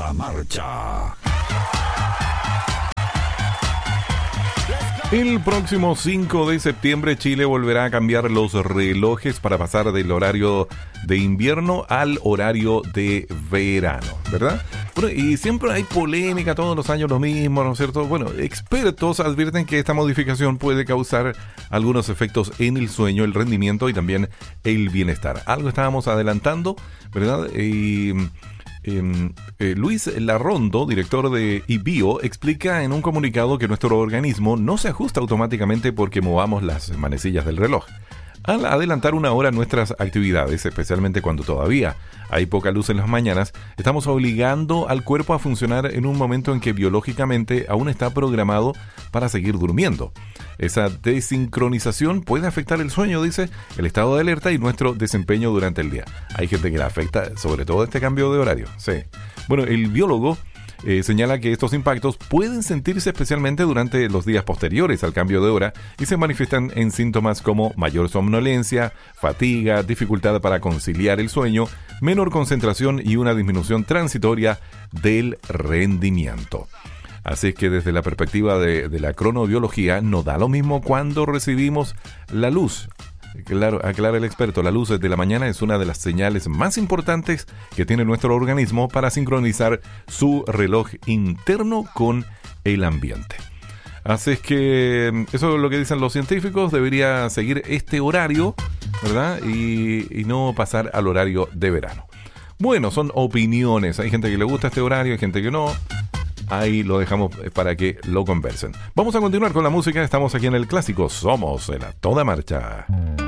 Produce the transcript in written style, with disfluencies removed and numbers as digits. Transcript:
toda marcha. El próximo 5 de septiembre Chile volverá a cambiar los relojes para pasar del horario de invierno al horario de verano, ¿verdad? Bueno, y siempre hay polémica, todos los años lo mismo, ¿no es cierto? Bueno, expertos advierten que esta modificación puede causar algunos efectos en el sueño, el rendimiento y también el bienestar. Algo estábamos adelantando, ¿verdad? Luis Larrondo, director de IBIO, explica en un comunicado que nuestro organismo no se ajusta automáticamente porque movamos las manecillas del reloj. Al adelantar una hora nuestras actividades, especialmente cuando todavía hay poca luz en las mañanas, estamos obligando al cuerpo a funcionar en un momento en que biológicamente aún está programado para seguir durmiendo. Esa desincronización puede afectar el sueño, dice, el estado de alerta y nuestro desempeño durante el día. Hay gente que le afecta sobre todo este cambio de horario. Sí. Bueno, el biólogo señala que estos impactos pueden sentirse especialmente durante los días posteriores al cambio de hora y se manifiestan en síntomas como mayor somnolencia, fatiga, dificultad para conciliar el sueño, menor concentración y una disminución transitoria del rendimiento. Así es que desde la perspectiva de la cronobiología, no da lo mismo cuando recibimos la luz. Claro, aclara el experto, la luz de la mañana es una de las señales más importantes que tiene nuestro organismo para sincronizar su reloj interno con el ambiente. Así es que eso es lo que dicen los científicos, debería seguir este horario, ¿verdad? Y no pasar al horario de verano. Bueno, son opiniones, hay gente que le gusta este horario, hay gente que no. Ahí lo dejamos para que lo conversen. Vamos a continuar con la música, estamos aquí en el clásico Somos en A Toda Marcha.